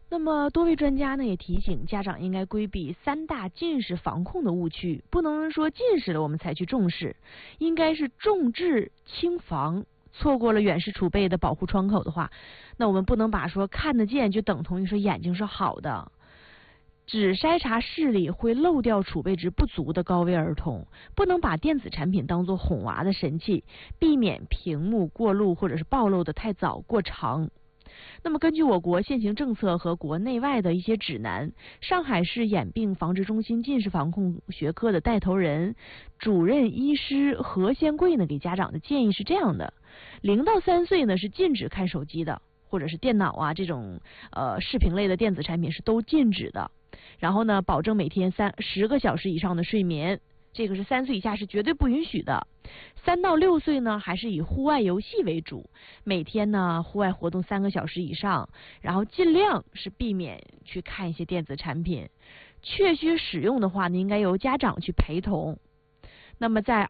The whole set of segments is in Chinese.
那么多位专家呢也提醒家长应该规避3大近视防控的误区，不能说近视了我们才去重视，应该是重治轻防。错过了远视储备的保护窗口的话，那我们不能把说看得见就等同于说眼睛是好的。只筛查视力会漏掉储备值不足的高危儿童，不能把电子产品当作哄娃的神器，避免屏幕过路或者是暴露的太早过长。那么根据我国现行政策和国内外的一些指南，上海市眼病防治中心近视防控学科的带头人、主任医师何先贵呢给家长的建议是这样的：0到3岁呢是禁止看手机的，或者是电脑啊这种视频类的电子产品是都禁止的。然后呢，保证每天10个小时以上的睡眠。这个是3岁以下是绝对不允许的。3到6岁呢，还是以户外游戏为主，每天呢户外活动3个小时以上，然后尽量是避免去看一些电子产品。确需使用的话呢，应该由家长去陪同。那么在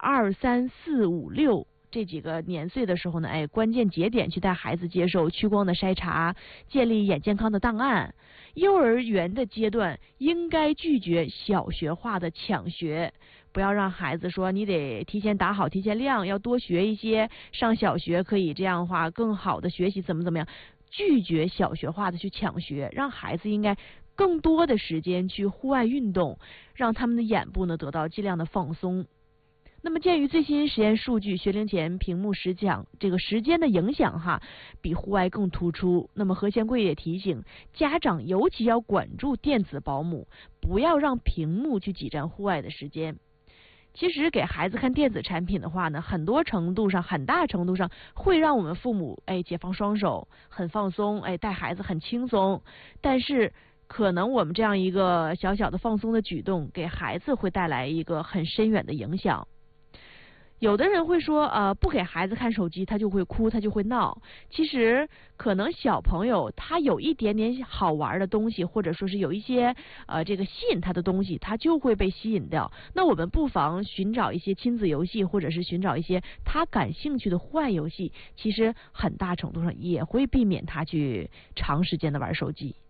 2、3、4、5、6这几个年岁的时候呢，关键节点去带孩子接受屈光的筛查，建立眼健康的档案。幼儿园的阶段应该拒绝小学化的抢学，不要让孩子说你得提前打好提前量，要多学一些，上小学可以这样的话更好的学习怎么样，拒绝小学化的去抢学，让孩子应该更多的时间去户外运动，让他们的眼部呢得到尽量的放松。那么鉴于最新实验数据，学龄前屏幕时间的影响比户外更突出。那么何先贵也提醒家长，尤其要管住电子保姆，不要让屏幕去挤占户外的时间。其实给孩子看电子产品的话呢，很大程度上会让我们父母解放双手，很放松，带孩子很轻松。但是可能我们这样一个小小的放松的举动，给孩子会带来一个很深远的影响。有的人会说不给孩子看手机他就会哭，他就会闹。其实可能小朋友他有一点点好玩的东西，或者说是有一些这个吸引他的东西，他就会被吸引掉。那我们不妨寻找一些亲子游戏，或者是寻找一些他感兴趣的户外游戏，其实很大程度上也会避免他去长时间的玩手机。